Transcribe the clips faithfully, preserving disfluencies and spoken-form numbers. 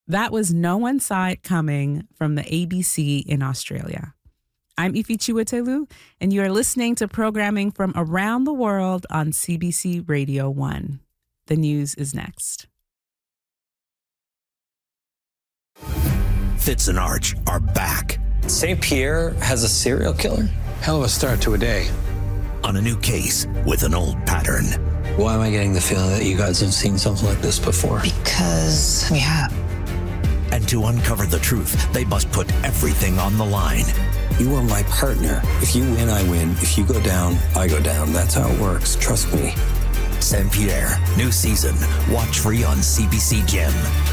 That was No One Saw It Coming from the A B C in Australia. I'm Ifi Chiwetelu, and you are listening to programming from around the world on C B C Radio one. The news is next. Fitz and Arch are back. Saint Pierre has a serial killer? Hell of a start to a day. On a new case with an old pattern. Why am I getting the feeling that you guys have seen something like this before? Because we have. And to uncover the truth, they must put everything on the line. You are my partner. If you win, I win. If you go down, I go down. That's how it works. Trust me. Saint Pierre, new season. Watch free on C B C Gem.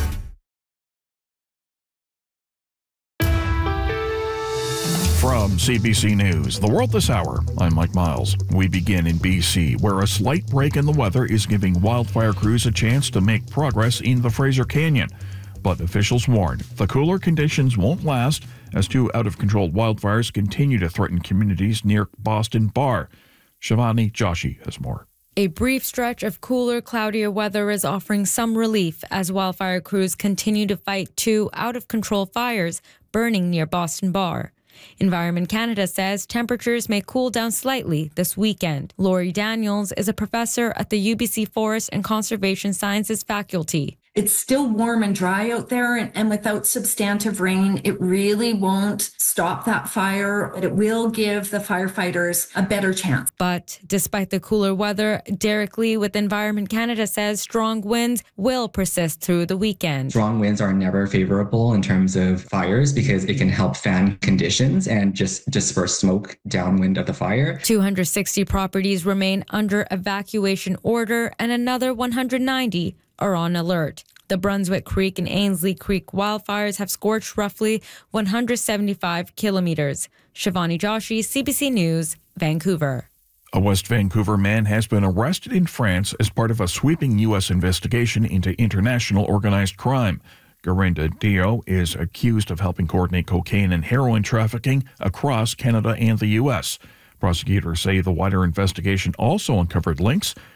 From C B C News, The World This Hour, I'm Mike Miles. We begin in B C, where a slight break in the weather is giving wildfire crews a chance to make progress in the Fraser Canyon. But officials warned the cooler conditions won't last as two out-of-control wildfires continue to threaten communities near Boston Bar. Shivani Joshi has more. A brief stretch of cooler, cloudier weather is offering some relief as wildfire crews continue to fight two out-of-control fires burning near Boston Bar. Environment Canada says temperatures may cool down slightly this weekend. Laurie Daniels is a professor at the U B C Forest and Conservation Sciences faculty. It's still warm and dry out there, and, and without substantive rain, it really won't stop that fire, but it will give the firefighters a better chance. But despite the cooler weather, Derek Lee with Environment Canada says strong winds will persist through the weekend. Strong winds are never favorable in terms of fires because it can help fan conditions and just disperse smoke downwind of the fire. two hundred sixty properties remain under evacuation order, and another one hundred ninety are on alert. The Brunswick Creek and Ainsley Creek wildfires have scorched roughly one hundred seventy-five kilometers. Shivani Joshi, C B C News, Vancouver. A West Vancouver man has been arrested in France as part of a sweeping U S investigation into international organized crime. Garinda Dio is accused of helping coordinate cocaine and heroin trafficking across Canada and the U S. Prosecutors say the wider investigation also uncovered links